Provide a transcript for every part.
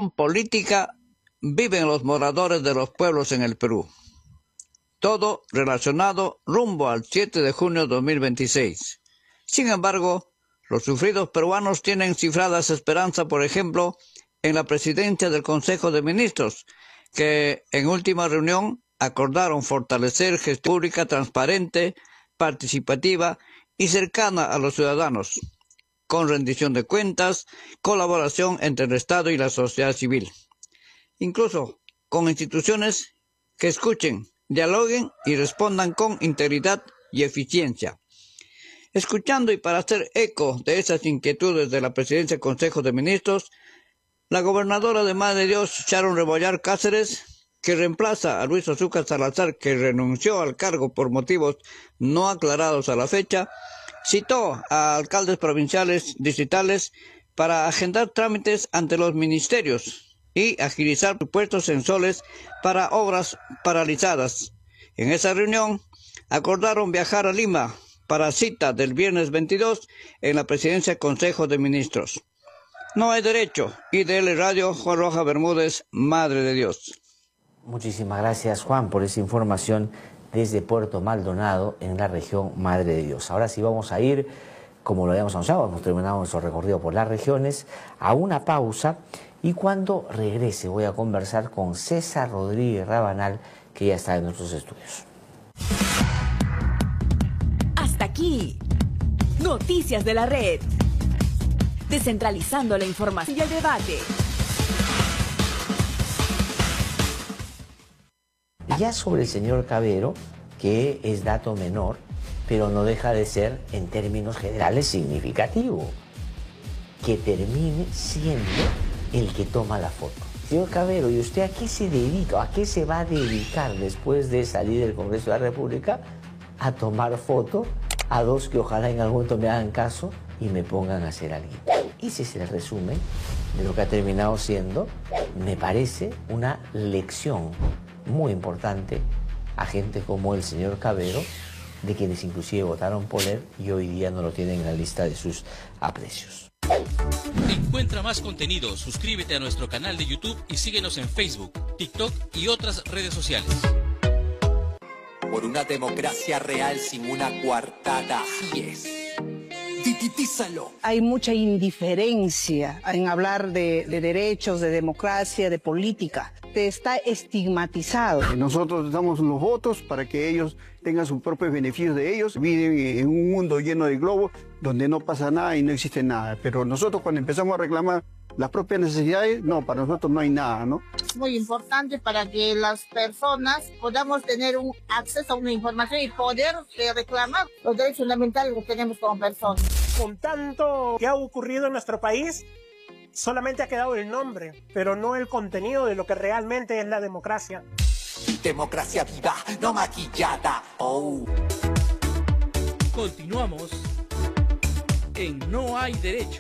situación política viven los moradores de los pueblos en el Perú. Todo relacionado rumbo al 7 de junio de 2026. Sin embargo, los sufridos peruanos tienen cifradas esperanzas, por ejemplo, en la presidencia del Consejo de Ministros, que en última reunión acordaron fortalecer gestión pública transparente, participativa y cercana a los ciudadanos, con rendición de cuentas, colaboración entre el Estado y la sociedad civil. Incluso con instituciones que escuchen, dialoguen y respondan con integridad y eficiencia. Escuchando y para hacer eco de esas inquietudes de la Presidencia del Consejo de Ministros, la gobernadora de Madre de Dios, Sharon Rebollar Cáceres, que reemplaza a Luis Azúcar Salazar, que renunció al cargo por motivos no aclarados a la fecha, citó a alcaldes provinciales distritales para agendar trámites ante los ministerios y agilizar presupuestos en soles para obras paralizadas. En esa reunión acordaron viajar a Lima para cita del viernes 22 en la presidencia del Consejo de Ministros. No hay derecho. IDL Radio, Juan Rojas Bermúdez, Madre de Dios. Muchísimas gracias, Juan, por esa información desde Puerto Maldonado, en la región Madre de Dios. Ahora sí vamos a ir, como lo habíamos anunciado, hemos terminado nuestro recorrido por las regiones, a una pausa, y cuando regrese voy a conversar con César Rodríguez Rabanal, que ya está en nuestros estudios. Hasta aquí, Noticias de la Red. Descentralizando la información y el debate. Ya sobre el señor Cabero, que es dato menor, pero no deja de ser, en términos generales, significativo, que termine siendo el que toma la foto. Señor Cabero, ¿y usted a qué se dedica? ¿A qué se va a dedicar después de salir del Congreso de la República? A tomar foto a dos que ojalá en algún momento me hagan caso y me pongan a hacer algo. Ese es el resumen de lo que ha terminado siendo, me parece, una lección muy importante a gente como el señor Cabero, de quienes inclusive votaron por él y hoy día no lo tienen en la lista de sus aprecios. Encuentra más contenido, suscríbete a nuestro canal de YouTube y síguenos en Facebook, TikTok y otras redes sociales. Por una democracia real sin una coartada. Así es. Tititízalo. Hay mucha indiferencia en hablar de derechos, de democracia, de política. Está estigmatizado. Nosotros damos los votos para que ellos tengan sus propios beneficios de ellos. Viven en un mundo lleno de globos donde no pasa nada y no existe nada. Pero nosotros cuando empezamos a reclamar las propias necesidades, no, para nosotros no hay nada, ¿no? Es muy importante para que las personas podamos tener un acceso a una información y poder reclamar los derechos fundamentales que tenemos como personas. Con tanto que ha ocurrido en nuestro país, solamente ha quedado el nombre, pero no el contenido de lo que realmente es la democracia. Democracia viva, no maquillada. Oh. Continuamos en No hay derecho.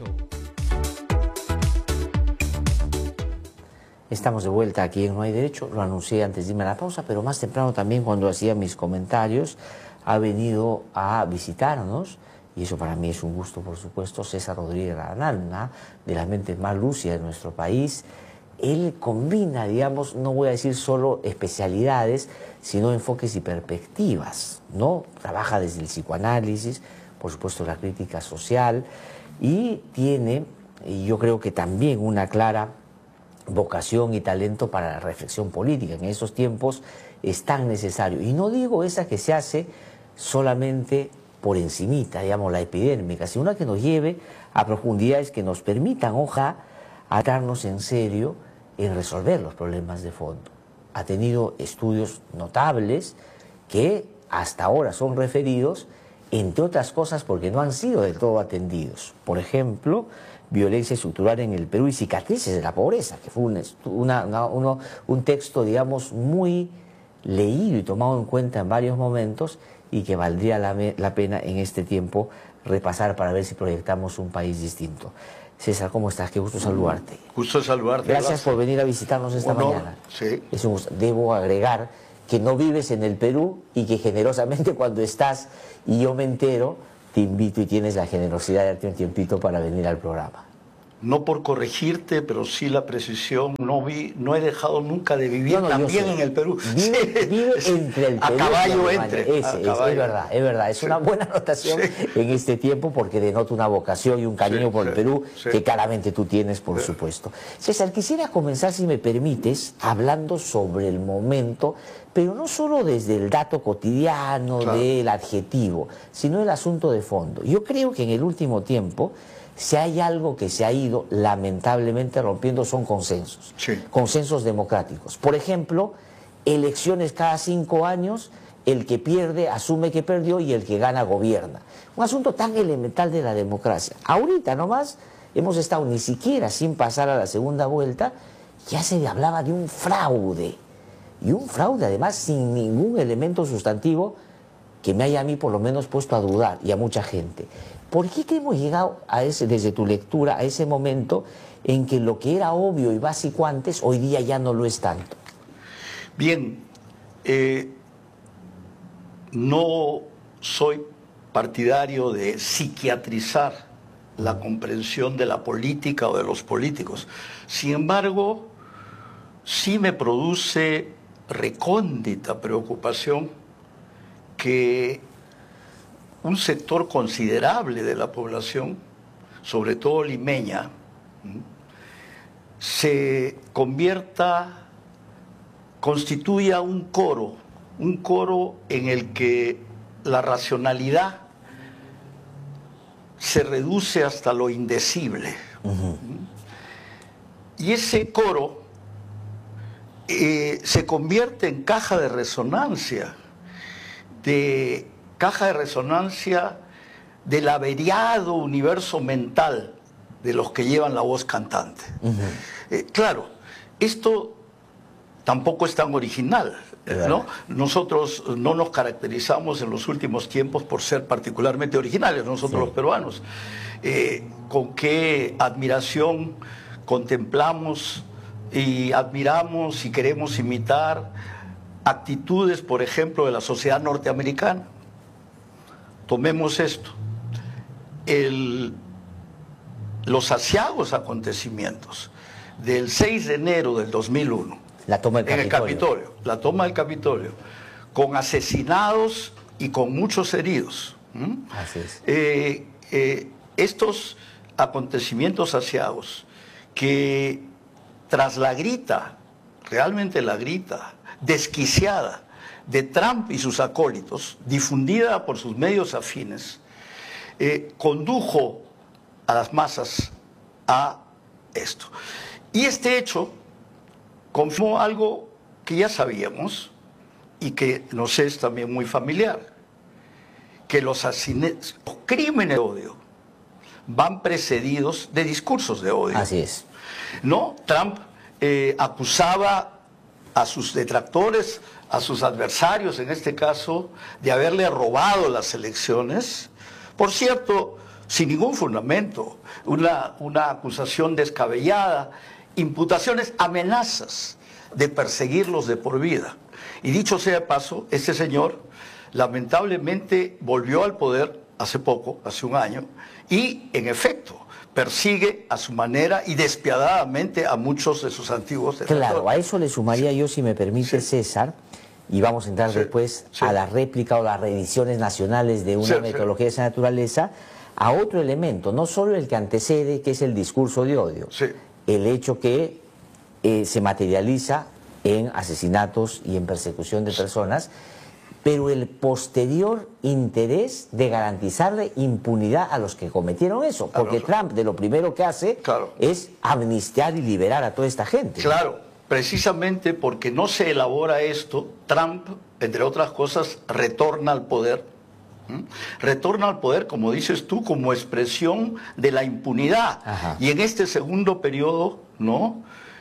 Estamos de vuelta aquí en No hay derecho, lo anuncié antes de irme a la pausa, pero más temprano también cuando hacía mis comentarios ha venido a visitarnos, y eso para mí es un gusto, por supuesto, César Rodríguez Rabanal, una de las mentes más lúcidas de nuestro país. Él combina, digamos, no voy a decir solo especialidades, sino enfoques y perspectivas, ¿no? Trabaja desde el psicoanálisis, por supuesto la crítica social, y tiene, y yo creo que también una clara vocación y talento para la reflexión política. En esos tiempos es tan necesario. Y no digo esa que se hace solamente por encimita, digamos, la epidérmica, sino una que nos lleve a profundidades que nos permitan, ojalá, atarnos en serio en resolver los problemas de fondo. Ha tenido estudios notables que hasta ahora son referidos, entre otras cosas, porque no han sido del todo atendidos. Por ejemplo, violencia estructural en el Perú y cicatrices de la pobreza, que fue un texto, digamos, muy leído y tomado en cuenta en varios momentos y que valdría la pena en este tiempo repasar para ver si proyectamos un país distinto. César, ¿cómo estás? Qué gusto saludarte. Gusto saludarte. Gracias por venir a visitarnos esta mañana. Sí. Es un gusto. Debo agregar que no vives en el Perú y que generosamente cuando estás y yo me entero, te invito y tienes la generosidad de darte un tiempito para venir al programa. no por corregirte, pero sí la precisión, no he dejado nunca de vivir también en el Perú. Vive entre el Perú a caballo y entre. Es verdad. Es una buena anotación en este tiempo porque denota una vocación y un cariño por el Perú que claramente tú tienes, por supuesto. César, quisiera comenzar, si me permites, hablando sobre el momento, pero no solo desde el dato cotidiano, del adjetivo, sino el asunto de fondo. Yo creo que en el último tiempo, si hay algo que se ha ido lamentablemente rompiendo, son consensos, consensos democráticos. Por ejemplo, elecciones cada 5 años, el que pierde asume que perdió y el que gana gobierna. Un asunto tan elemental de la democracia. Ahorita nomás hemos estado ni siquiera sin pasar a la segunda vuelta, ya se hablaba de un fraude. Y un fraude además sin ningún elemento sustantivo que me haya a mí por lo menos puesto a dudar, y a mucha gente. ¿Por qué que hemos llegado a desde tu lectura, a ese momento en que lo que era obvio y básico antes, hoy día ya no lo es tanto? Bien, no soy partidario de psiquiatrizar la comprensión de la política o de los políticos. Sin embargo, sí me produce recóndita preocupación que un sector considerable de la población, sobre todo limeña, constituya un coro en el que la racionalidad se reduce hasta lo indecible. Y ese coro se convierte en caja de resonancia del averiado universo mental de los que llevan la voz cantante. Claro, esto tampoco es tan original, ¿no? Nosotros no nos caracterizamos en los últimos tiempos por ser particularmente originales, nosotros los peruanos. Con qué admiración contemplamos y admiramos y queremos imitar actitudes, por ejemplo, de la sociedad norteamericana. Tomemos esto. Los aciagos acontecimientos del 6 de enero del 2001, la toma del Capitolio, la toma del Capitolio, con asesinados y con muchos heridos. Así es. Estos acontecimientos aciagos que tras la grita, realmente la grita desquiciada de Trump y sus acólitos, difundida por sus medios afines, condujo a las masas a esto. Y este hecho confirmó algo que ya sabíamos y que nos es también muy familiar, que los crímenes de odio van precedidos de discursos de odio. Así es. ¿No? Trump acusaba a sus detractores, a sus adversarios, en este caso, de haberle robado las elecciones. Por cierto, sin ningún fundamento, una acusación descabellada, imputaciones, amenazas de perseguirlos de por vida. Y dicho sea de paso, este señor lamentablemente volvió al poder hace poco, hace un año, y en efecto persigue a su manera y despiadadamente a muchos de sus antiguos detractores. Claro, a eso le sumaría yo, si me permite, César, y vamos a entrar después a la réplica o las reediciones nacionales de una metodología de esa naturaleza, a otro elemento, no solo el que antecede, que es el discurso de odio, el hecho que se materializa en asesinatos y en persecución de personas, pero el posterior interés de garantizarle impunidad a los que cometieron eso, porque Trump de lo primero que hace es amnistiar y liberar a toda esta gente. Claro, precisamente porque no se elabora esto, Trump, entre otras cosas, retorna al poder. Retorna al poder, como dices tú, como expresión de la impunidad. Y en este segundo periodo, ¿no?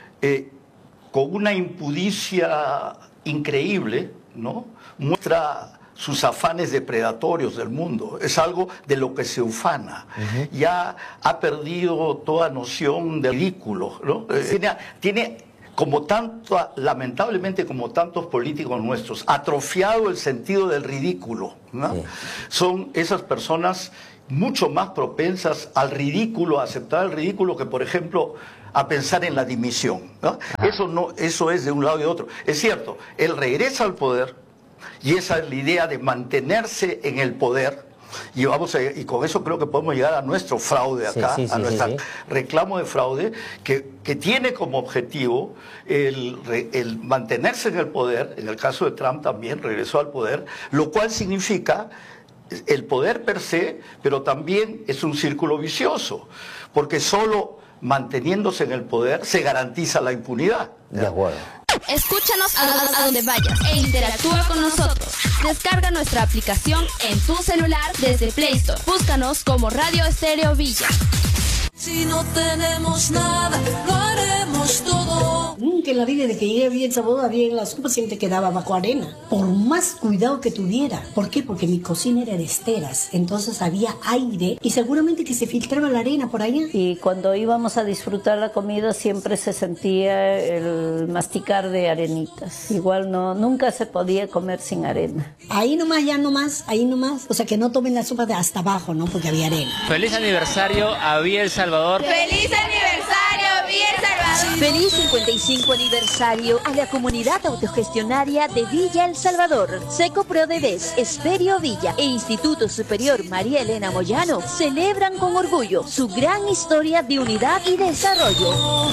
Con una impudicia increíble, ¿no? Muestra sus afanes depredatorios del mundo. Es algo de lo que se ufana. Ya ha perdido toda noción de ridículo, ¿no? Tiene como tanto, lamentablemente como tantos políticos nuestros, atrofiado el sentido del ridículo, ¿no? Son esas personas mucho más propensas al ridículo, a aceptar el ridículo, que por ejemplo a pensar en la dimisión, ¿no? Eso es de un lado y de otro. Es cierto, él regresa al poder y esa es la idea de mantenerse en el poder. Y con eso creo que podemos llegar a nuestro fraude acá, a nuestro reclamo de fraude, que tiene como objetivo el mantenerse en el poder. En el caso de Trump también regresó al poder, lo cual significa el poder per se, pero también es un círculo vicioso, porque solo manteniéndose en el poder se garantiza la impunidad. De acuerdo. Escúchanos a donde vayas e interactúa con nosotros. Descarga nuestra aplicación en tu celular desde Play Store. Búscanos como Radio Estéreo Villa. Si no tenemos nada, lo haremos todo. Nunca en la vida de que llegué bien sabor, había en la sopa siempre quedaba bajo arena. Por más cuidado que tuviera. ¿Por qué? Porque mi cocina era de esteras. Entonces había aire y seguramente que se filtraba la arena por allá. Y cuando íbamos a disfrutar la comida siempre se sentía el masticar de arenitas. Igual nunca se podía comer sin arena. Ahí nomás, ahí nomás. O sea, que no tomen la sopa de hasta abajo, ¿no? Porque había arena. Feliz aniversario a Villa El Salvador. ¡Feliz aniversario, Villa El Salvador! Feliz 55 aniversario a la comunidad autogestionaria de Villa El Salvador. Seco Prodevés, Esferio Villa e Instituto Superior María Elena Moyano celebran con orgullo su gran historia de unidad y desarrollo.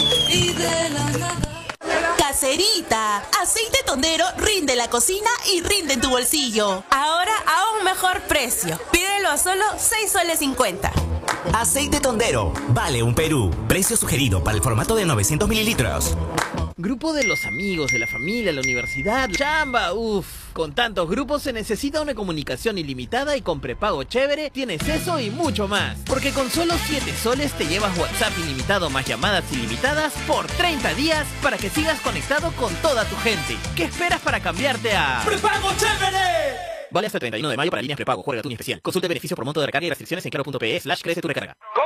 Caserita, aceite Tondero rinde la cocina y rinde en tu bolsillo. Ahora a un mejor precio. Pídelo a solo 6 soles 50. Aceite Tondero, vale un Perú. Precio sugerido para el formato de 900 mililitros. Grupo de los amigos, de la familia, la universidad, chamba, uff. Con tantos grupos se necesita una comunicación ilimitada y con prepago chévere tienes eso y mucho más. Porque con solo 7 soles te llevas WhatsApp ilimitado más llamadas ilimitadas por 30 días para que sigas conectado con toda tu gente. ¿Qué esperas para cambiarte a ¡Prepago chévere! Vale hasta el 31 de mayo para líneas prepago. Juega tu especial. Consulta beneficios por monto de recarga y restricciones en claro.pe/crece tu recarga.